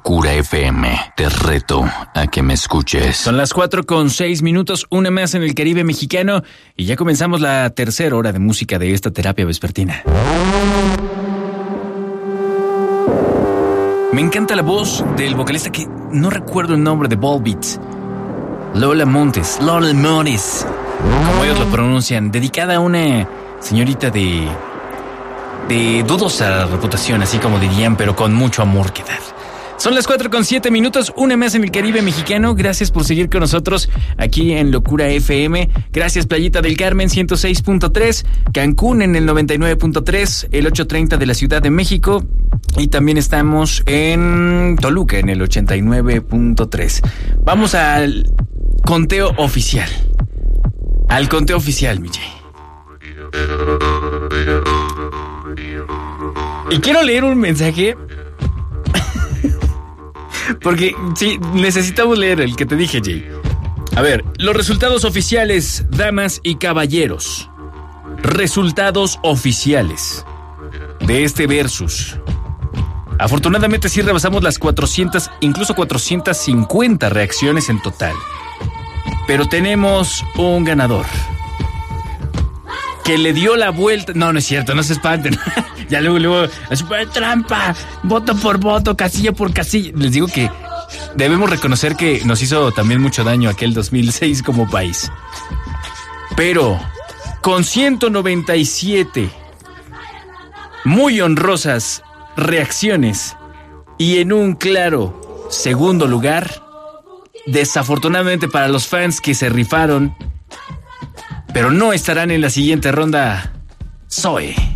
Locura FM. Te reto a que me escuches. Son las 4:06, una más en el Caribe mexicano, y ya comenzamos la tercera hora de música de esta terapia vespertina. Me encanta la voz del vocalista que no recuerdo el nombre de Volbeat. Lola Montes, como ellos lo pronuncian, dedicada a una señorita de dudosa reputación, así como dirían, pero con mucho amor que dar. Son las 4:07, una más en el Caribe mexicano. Gracias por seguir con nosotros aquí en Locura FM. Gracias Playita del Carmen 106.3, Cancún en el 99.3, el 830 de la Ciudad de México, y también estamos en Toluca en el 89.3. Vamos al conteo oficial. Al conteo oficial, mi Jay. Y quiero leer un mensaje porque sí, necesitamos leer el que te dije, Jay. A ver, los resultados oficiales, damas y caballeros. Resultados oficiales de este versus. Afortunadamente sí rebasamos las 400, incluso 450 reacciones en total. Pero tenemos un ganador que le dio la vuelta. No es cierto, no se espanten. Ya luego, super trampa, voto por voto, casilla por casilla. Les digo que debemos reconocer que nos hizo también mucho daño aquel 2006 como país. Pero con 197 muy honrosas reacciones y en un claro segundo lugar, desafortunadamente para los fans que se rifaron, pero no estarán en la siguiente ronda, Zoe.